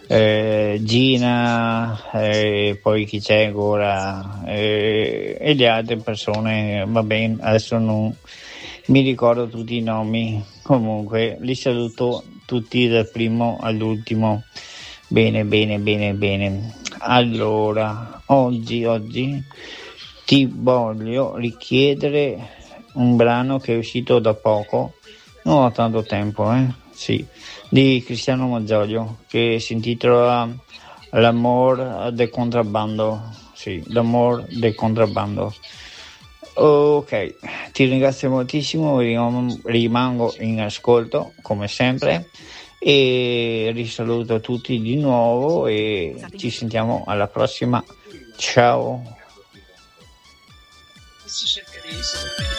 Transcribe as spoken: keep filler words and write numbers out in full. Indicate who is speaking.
Speaker 1: eh, Gina, eh, poi chi c'è ancora, eh, e le altre persone, va bene, adesso non mi ricordo tutti i nomi, comunque li saluto tutti dal primo all'ultimo. Bene, bene, bene, bene. Allora, oggi, oggi ti voglio richiedere un brano che è uscito da poco, non ho tanto tempo, eh? Sì, di Cristiano Maggioglio, che si intitola L'amor del contrabbando. Sì, l'amor del contrabbando. Ok, ti ringrazio moltissimo, rim- rimango in ascolto come sempre e risaluto tutti di nuovo e ci sentiamo alla prossima. Ciao.
Speaker 2: Si cerca di